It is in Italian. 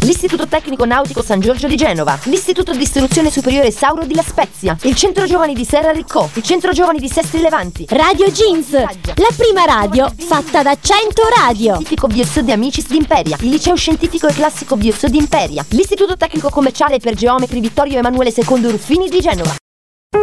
l'Istituto Tecnico Nautico San Giorgio di Genova, l'Istituto di Istruzione Superiore Sauro di La Spezia, il Centro Giovani di Serra Riccò, il Centro Giovani di Sestri Levanti, Radio Jeans, la prima radio fatta da 100 radio. Scientifico Biosso di Amicis di Imperia, il Liceo Scientifico e Classico Biosso di Imperia, l'Istituto Tecnico Commerciale per Geometri Vittorio Emanuele II Ruffini di Genova.